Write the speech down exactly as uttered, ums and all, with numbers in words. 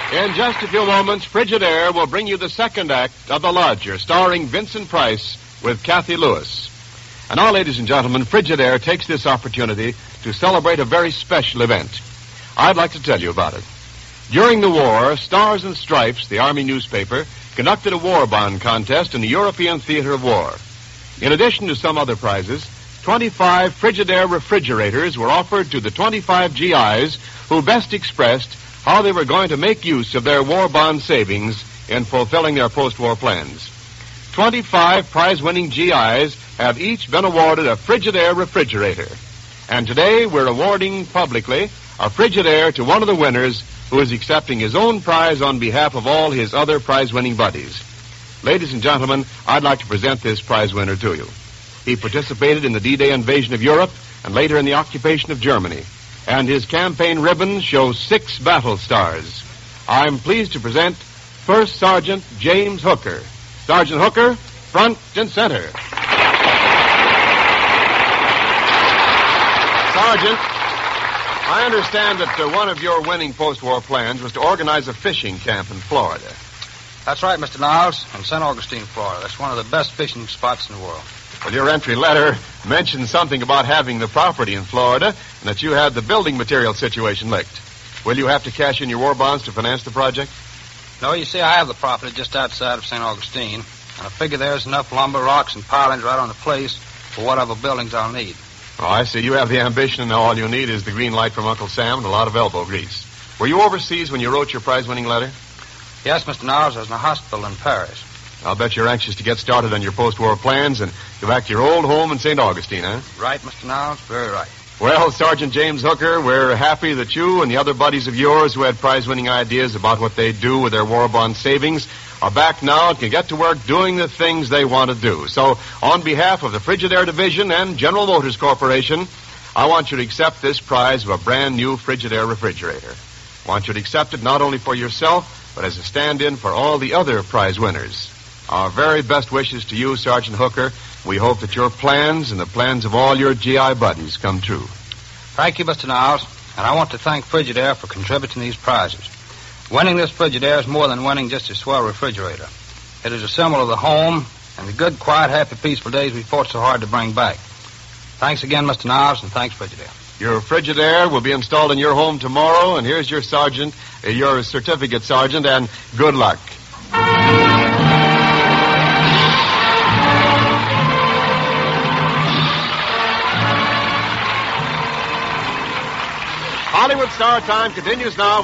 In just a few moments, Frigidaire will bring you the second act of The Lodger, starring Vincent Price with Kathy Lewis. And now, ladies and gentlemen, Frigidaire takes this opportunity to celebrate a very special event. I'd like to tell you about it. During the war, Stars and Stripes, the Army newspaper, conducted a war bond contest in the European theater of war. In addition to some other prizes, twenty-five Frigidaire refrigerators were offered to the twenty-five G Is who best expressed how they were going to make use of their war bond savings in fulfilling their post-war plans. twenty-five prize-winning G Is have each been awarded a Frigidaire refrigerator. And today we're awarding publicly a Frigidaire to one of the winners who is accepting his own prize on behalf of all his other prize-winning buddies. Ladies and gentlemen, I'd like to present this prize winner to you. He participated in the D-Day invasion of Europe and later in the occupation of Germany. And his campaign ribbons show six battle stars. I'm pleased to present First Sergeant James Hooker. Sergeant Hooker, front and center. Sergeant, I understand that uh, one of your winning post-war plans was to organize a fishing camp in Florida. That's right, Mister Niles, in Saint Augustine, Florida. That's one of the best fishing spots in the world. Well, your entry letter mentioned something about having the property in Florida and that you had the building material situation licked. Will you have to cash in your war bonds to finance the project? No, you see, I have the property just outside of Saint Augustine, and I figure there's enough lumber, rocks, and pilings right on the place for whatever buildings I'll need. Oh, I see. You have the ambition, and now all you need is the green light from Uncle Sam and a lot of elbow grease. Were you overseas when you wrote your prize-winning letter? Yes, Mister Niles, I was in a hospital in Paris. I'll bet you're anxious to get started on your post-war plans and go back to your old home in Saint Augustine, huh? Right, Mister Niles, very right. Well, Sergeant James Hooker, we're happy that you and the other buddies of yours who had prize-winning ideas about what they'd do with their war bond savings are back now and can get to work doing the things they want to do. So, on behalf of the Frigidaire Division and General Motors Corporation, I want you to accept this prize of a brand-new Frigidaire refrigerator. I want you to accept it not only for yourself, but as a stand-in for all the other prize winners. Our very best wishes to you, Sergeant Hooker. We hope that your plans and the plans of all your G I buddies come true. Thank you, Mister Niles, and I want to thank Frigidaire for contributing these prizes. Winning this Frigidaire is more than winning just a swell refrigerator. It is a symbol of the home and the good, quiet, happy, peaceful days we fought so hard to bring back. Thanks again, Mister Niles, and thanks, Frigidaire. Your Frigidaire will be installed in your home tomorrow, and here's your sergeant, uh, your certificate, Sergeant, and good luck. Hollywood Star Time continues now.